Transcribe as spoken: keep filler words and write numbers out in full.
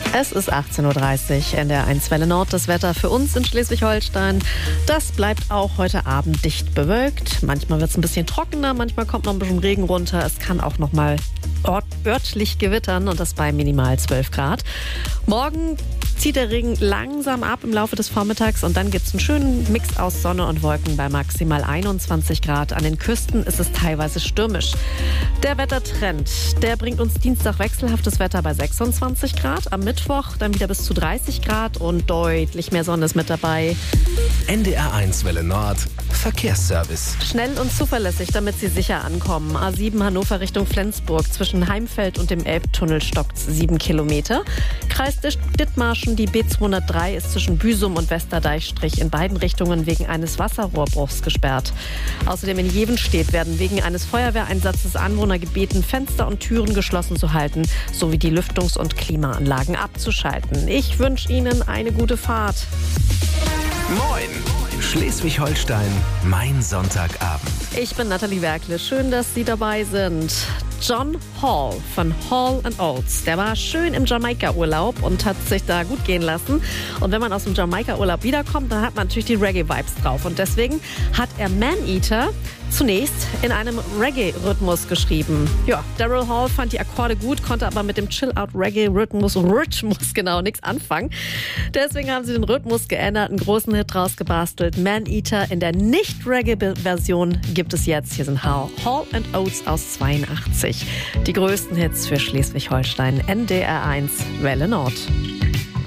Es ist achtzehn Uhr dreißig, N D R eins Welle Nord. Das Wetter für uns in Schleswig-Holstein, das bleibt auch heute Abend dicht bewölkt. Manchmal wird es ein bisschen trockener, manchmal kommt noch ein bisschen Regen runter. Es kann auch noch mal ort örtlich gewittern und das bei minimal zwölf Grad. Morgen zieht der Regen langsam ab im Laufe des Vormittags und dann gibt es einen schönen Mix aus Sonne und Wolken bei maximal einundzwanzig Grad. An den Küsten ist es teilweise stürmisch. Der Wettertrend, der bringt uns Dienstag wechselhaftes Wetter bei sechsundzwanzig Grad. Am Mittwoch dann wieder bis zu dreißig Grad und deutlich mehr Sonne ist mit dabei. N D R eins Welle Nord, Verkehrsservice. Schnell und zuverlässig, damit Sie sicher ankommen. A sieben Hannover Richtung Flensburg. Zwischen Heimfeld und dem Elbtunnel stockt sieben Kilometer. Kreis Dithmarschen, die B zweihundertdrei ist zwischen Büsum und Westerdeichstrich in beiden Richtungen wegen eines Wasserrohrbruchs gesperrt. Außerdem in Jevenstedt werden wegen eines Feuerwehreinsatzes Anwohner gebeten, Fenster und Türen geschlossen zu halten, sowie die Lüftungs- und Klimaanlagen abzuschalten. Ich wünsche Ihnen eine gute Fahrt. Moin! Schleswig-Holstein, mein Sonntagabend. Ich bin Nathalie Werkle. Schön, dass Sie dabei sind. John Hall von Hall and Oates, der war schön im Jamaika-Urlaub und hat sich da gut gehen lassen. Und wenn man aus dem Jamaika-Urlaub wiederkommt, dann hat man natürlich die Reggae-Vibes drauf. Und deswegen hat er Man-Eater zunächst in einem Reggae-Rhythmus geschrieben. Ja, Daryl Hall fand die Akkorde gut, konnte aber mit dem Chill-Out-Reggae-Rhythmus Rhythmus genau nichts anfangen. Deswegen haben sie den Rhythmus geändert, einen großen Hit draus gebastelt. Man-Eater in der Nicht-Reggae-Version gibt es jetzt. Hier sind Hall, Hall and Oates aus zweiundachtzig. Die größten Hits für Schleswig-Holstein. N D R eins Welle Nord.